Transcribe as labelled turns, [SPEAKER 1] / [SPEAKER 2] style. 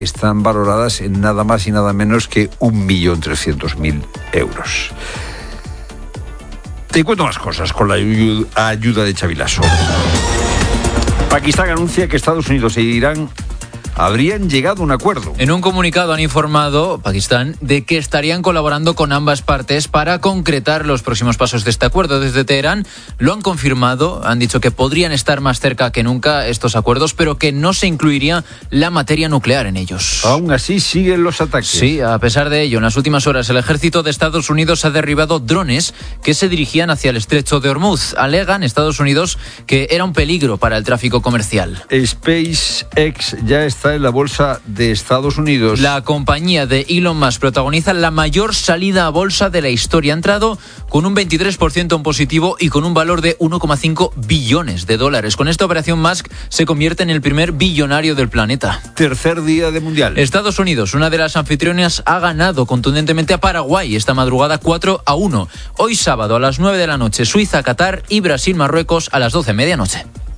[SPEAKER 1] están valoradas en nada más y nada menos que 1.300.000 euros. Te cuento más cosas con la ayuda de Xavi Lasso. Pakistán anuncia que Estados Unidos e Irán habrían llegado a un acuerdo.
[SPEAKER 2] En un comunicado han informado, Pakistán, de que estarían colaborando con ambas partes para concretar los próximos pasos de este acuerdo. Desde Teherán lo han confirmado, han dicho que podrían estar más cerca que nunca estos acuerdos, pero que no se incluiría la materia nuclear en ellos.
[SPEAKER 1] Aún así siguen los ataques.
[SPEAKER 2] Sí, a pesar de ello, en las últimas horas el ejército de Estados Unidos ha derribado drones que se dirigían hacia el estrecho de Hormuz. Alegan Estados Unidos que era un peligro para el tráfico comercial.
[SPEAKER 1] SpaceX ya está en la bolsa de Estados Unidos.
[SPEAKER 2] La compañía de Elon Musk protagoniza la mayor salida a bolsa de la historia. Ha entrado con un 23% en positivo y con un valor de 1,5 billones de dólares. Con esta operación, Musk se convierte en el primer billonario del planeta.
[SPEAKER 1] Tercer día de Mundial.
[SPEAKER 2] Estados Unidos, una de las anfitrionas, ha ganado contundentemente a Paraguay esta madrugada 4-1. Hoy sábado a las 9 de la noche, Suiza, Qatar y Brasil, Marruecos a las 12 de medianoche.